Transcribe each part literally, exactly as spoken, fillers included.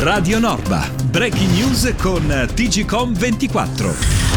Radio Norba, breaking news con T G Com ventiquattro.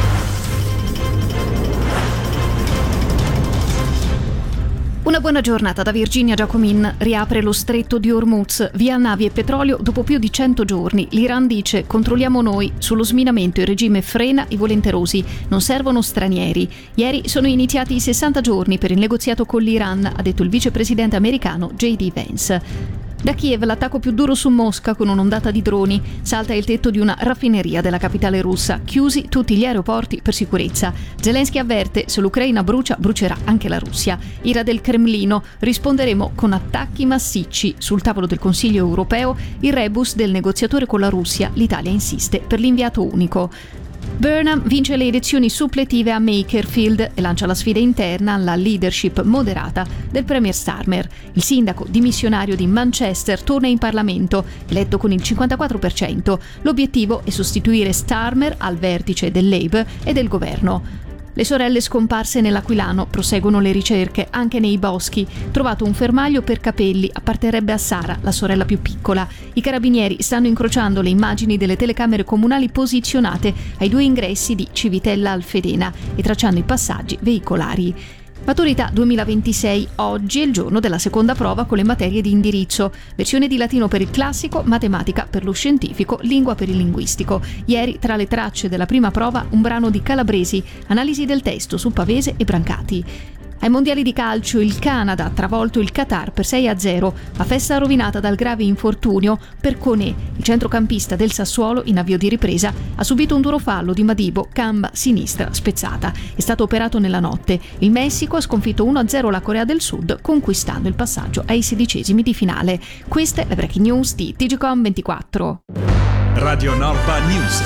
Una buona giornata da Virginia Giacomin. Riapre lo stretto di Hormuz, via navi e petrolio dopo più di cento giorni. L'Iran dice: controlliamo noi. Sullo sminamento il regime frena i volenterosi, non servono stranieri. Ieri sono iniziati i sessanta giorni per il negoziato con l'Iran, ha detto il vicepresidente americano J D Vance. Da Kiev l'attacco più duro su Mosca con un'ondata di droni. Salta il tetto di una raffineria della capitale russa. Chiusi tutti gli aeroporti per sicurezza. Zelensky avverte: se l'Ucraina brucia, brucerà anche la Russia. Ira del Cremlino: risponderemo con attacchi massicci. Sul tavolo del Consiglio europeo il rebus del negoziatore con la Russia. L'Italia insiste per l'inviato unico. Burnham vince le elezioni suppletive a Makerfield e lancia la sfida interna alla leadership moderata del premier Starmer. Il sindaco dimissionario di Manchester torna in Parlamento, eletto con il cinquantaquattro per cento. L'obiettivo è sostituire Starmer al vertice del Labour e del governo. Le sorelle scomparse nell'Aquilano, proseguono le ricerche anche nei boschi. Trovato un fermaglio per capelli, apparterrebbe a Sara, la sorella più piccola. I carabinieri stanno incrociando le immagini delle telecamere comunali posizionate ai due ingressi di Civitella Alfedena e tracciando i passaggi veicolari. Maturità duemilaventisei, oggi è il giorno della seconda prova con le materie di indirizzo. Versione di latino per il classico, matematica per lo scientifico, lingua per il linguistico. Ieri, tra le tracce della prima prova, un brano di Calabresi, analisi del testo su Pavese e Brancati. Ai mondiali di calcio il Canada ha travolto il Qatar per sei a zero, a festa rovinata dal grave infortunio per Koné. Il centrocampista del Sassuolo, in avvio di ripresa, ha subito un duro fallo di Madibo, gamba sinistra spezzata. È stato operato nella notte. Il Messico ha sconfitto uno a zero la Corea del Sud, conquistando il passaggio ai sedicesimi di finale. Queste le breaking news di T G Com ventiquattro. Radio Norba News.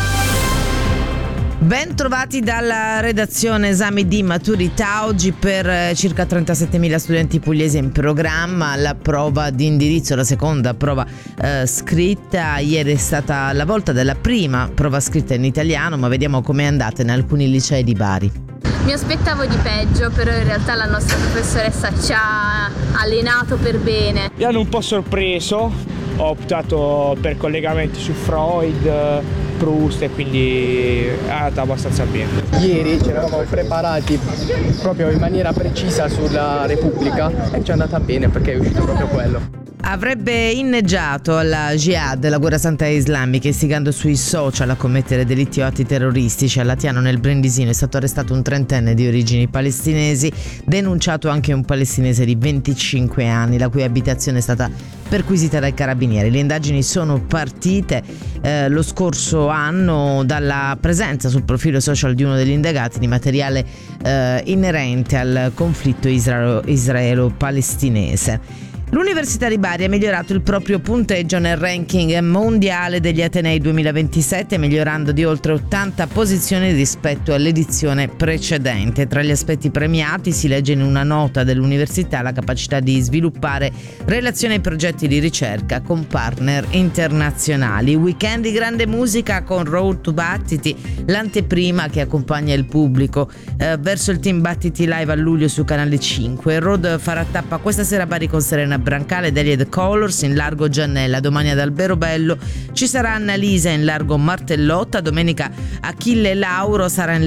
Ben trovati dalla redazione. Esami di maturità oggi per circa trentasettemila studenti pugliesi in programma. La prova di indirizzo, la seconda prova eh, scritta. Ieri è stata la volta della prima prova scritta in italiano, ma vediamo com'è andata in alcuni licei di Bari. Mi aspettavo di peggio, però in realtà la nostra professoressa ci ha allenato per bene. Mi hanno un po' sorpreso, ho optato per collegamenti su Freud, Proust e quindi è andata abbastanza bene. Ieri ci eravamo preparati proprio in maniera precisa sulla Repubblica e ci è andata bene perché è uscito proprio quello. Avrebbe inneggiato alla Jihad, la guerra santa islamica, istigando sui social a commettere delitti o atti terroristici. A Latiano, nel Brindisino, è stato arrestato un trentenne di origini palestinesi, denunciato anche un palestinese di venticinque anni, la cui abitazione è stata perquisita dai carabinieri. Le indagini sono partite eh, lo scorso anno dalla presenza sul profilo social di uno degli indagati di materiale eh, inerente al conflitto israelo- israelo-palestinese. L'Università di Bari ha migliorato il proprio punteggio nel ranking mondiale degli Atenei duemilaventisette, migliorando di oltre ottanta posizioni rispetto all'edizione precedente. Tra gli aspetti premiati si legge in una nota dell'università la capacità di sviluppare relazioni e progetti di ricerca con partner internazionali. Weekend di grande musica con Road to Battiti, l'anteprima che accompagna il pubblico eh, verso il team Battiti Live a luglio su Canale cinque. Road farà tappa questa sera a Bari con Serena Brancale, Delia The Colors in largo Giannella. Domani ad Alberobello ci sarà Annalisa in largo Martellotta. Domenica Achille Lauro sarà in